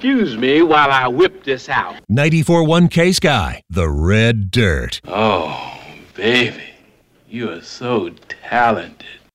excuse me while I whip this out. 94.1 K-Sky, the Red Dirt. Oh, baby, you are so talented.